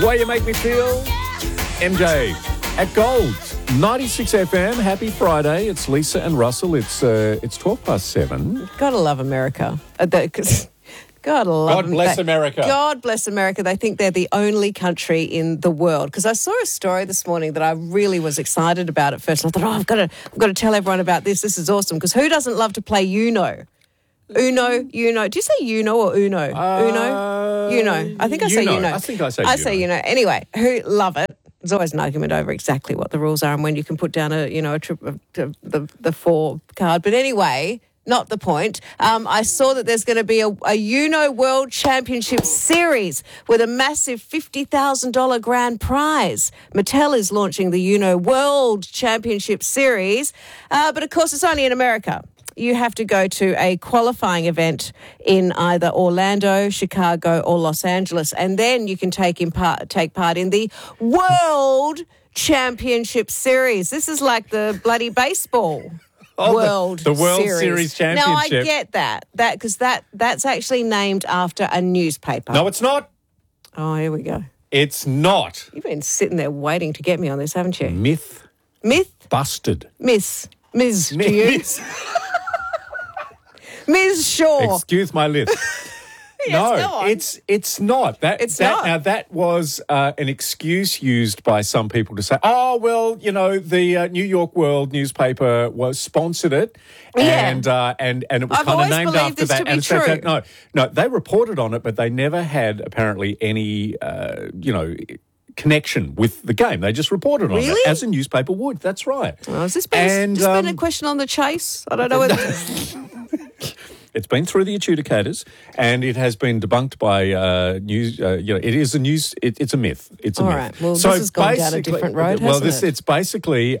Way you make me feel, MJ at Gold 96 FM. Happy Friday. It's Lisa and Russell. It's 7:12. Gotta love America. God bless America. God bless America. They think they're the only country in the world. Because I saw a story this morning that I really was excited about at first. And I thought, I've got to tell everyone about this. This is awesome. Because who doesn't love to play Uno? Uno. Do you say Uno or Uno? Uno. I think I say Uno. I think I say Uno. I say Uno. Anyway, who love it? There's always an argument over exactly what the rules are and when you can put down the 4 card. But anyway, not the point. I saw that there's going to be a Uno World Championship Series with a massive $50,000 grand prize. Mattel is launching the Uno World Championship Series, but of course it's only in America. You have to go to a qualifying event in either Orlando, Chicago, or Los Angeles, and then you can take part in the World Championship Series. This is like the bloody baseball. The World Series Championship. Now, I get that because that's actually named after a newspaper. No, it's not. Oh, here we go. It's not. You've been sitting there waiting to get me on this, haven't you? Myth busted. Ms. To you? Ms. Shaw. Excuse my list. No, it's not. It's not. Now, that was an excuse used by some people to say, oh, well, the New York World newspaper sponsored it, and it was kind of named after that. And so, no, they reported on it, but they never had apparently any, connection with the game. They just reported on it as a newspaper would. That's right. Oh, has this been a question on the chase? I don't know whether... It's been through the adjudicators, and it has been debunked by news. It is a news. It's a myth. It's a myth. All right. Well, this has gone down a different road, hasn't it? It's basically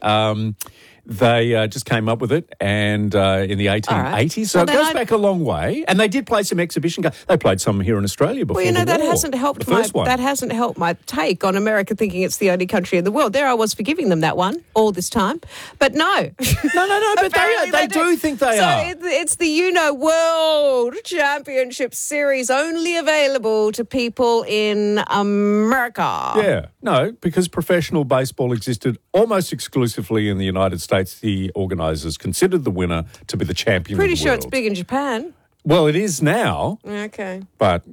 they just came up with it, and in the 1880s. So it goes back a long way. And they did play some exhibition games. They played some here in Australia before. Well, that hasn't helped my take on America thinking it's the only country in the world. There I was forgiving them that one all this time, but no, no. But they do think they are. So it's the Uno World Championship Series, only available to people in America. Yeah, no, because professional baseball existed almost exclusively in the United States. The organisers considered the winner to be the champion Pretty of the sure world. it's big in Japan. Well, it is now. Okay. But,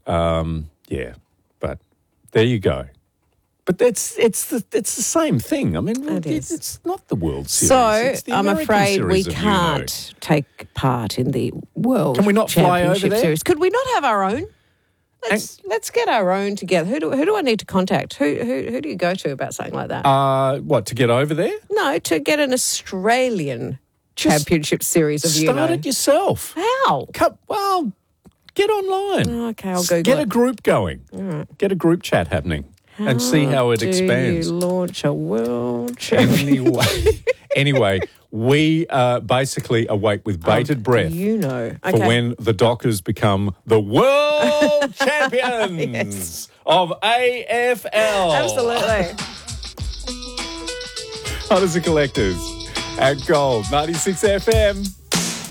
but there you go. But it's the same thing. I mean, it's not the World Series. So it's the I'm American afraid series we of can't take part in the World Can we not fly over Championship there? Series. Could we not have our own? Let's get our own together. Who do I need to contact? Who do you go to about something like that? What, to get over there? No, to get an Australian Championship Series of Uno. Start it yourself. How? Well, get online. Okay, I'll Google Get it. a group going. All right. Get a group chat happening and see how it expands. Do you launch a world championship? Anyway, we basically await with bated breath for when the Dockers become the world champions of AFL. Absolutely. Hunters and Collectors at Gold 96 FM.